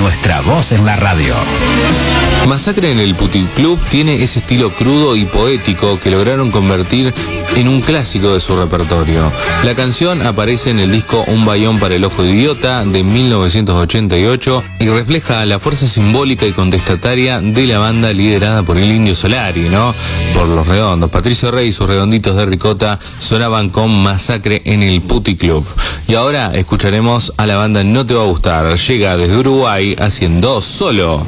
nuestra voz en la radio. Masacre en el Puticlub tiene ese estilo crudo y poético que lograron convertir en un clásico de su repertorio. La canción aparece en el disco Un Bayón para el Ojo Idiota de 1988 y refleja la fuerza simbólica y contestataria de la banda liderada por el Indio Solari, ¿no? Por Los Redondos. Patricio Rey y sus Redonditos de Ricota sonaban con Masacre en el Puticlub. Y ahora escucharemos a la banda No Te Va a Gustar. Llega desde Uruguay haciendo Solo.